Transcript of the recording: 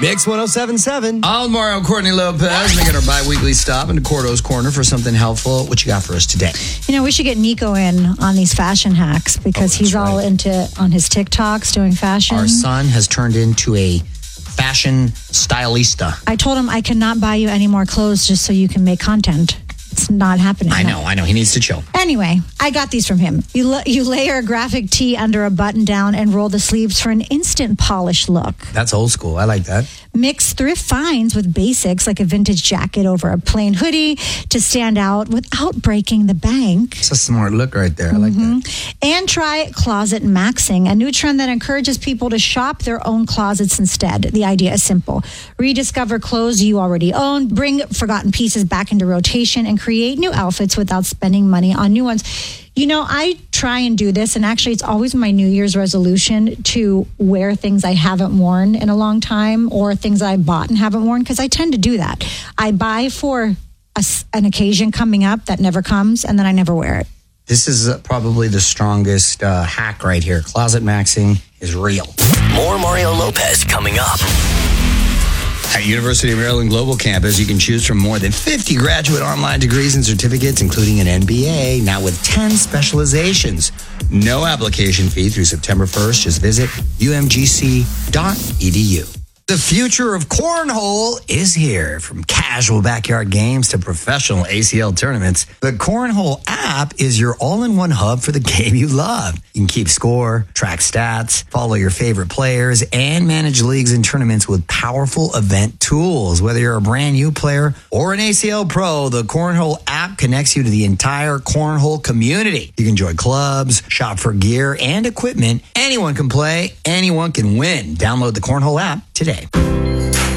Mix 107.7. I'm Mario Courtney Lopez, making our bi-weekly stop into Cordo's Corner for something helpful. What you got for us today? You know, we should get Nico in on these fashion hacks because he's all into on his TikToks doing fashion. Our son has turned into a fashion stylista. I told him I cannot buy you any more clothes just so you can make content. It's not happening. I know. He needs to chill. Anyway, I got these from him. You layer a graphic tee under a button down and roll the sleeves for an instant polished look. That's old school. I like that. Mix thrift finds with basics like a vintage jacket over a plain hoodie to stand out without breaking the bank. It's a smart look right there. I like that. And try closet maxing, a new trend that encourages people to shop their own closets instead. The idea is simple. Rediscover clothes you already own, bring forgotten pieces back into rotation, and create new outfits without spending money on new ones. You know, I try and do this, and actually it's always my New Year's resolution to wear things I haven't worn in a long time or things I bought and haven't worn, because I tend to do that. I buy for an occasion coming up that never comes, and then I never wear it. This is probably the strongest hack right here. Closet maxing is real. More Mario Lopez coming up. At University of Maryland Global Campus, you can choose from more than 50 graduate online degrees and certificates, including an MBA, now with 10 specializations. No application fee through September 1st. Just visit umgc.edu. The future of cornhole is here. From casual backyard games to professional ACL tournaments, the Cornhole app is your all-in-one hub for the game you love. You can keep score, track stats, follow your favorite players, and manage leagues and tournaments with powerful event tools. Whether you're a brand new player or an ACL pro, the Cornhole app connects you to the entire cornhole community. You can join clubs, shop for gear and equipment. Anyone can play, anyone can win. Download the Cornhole app today.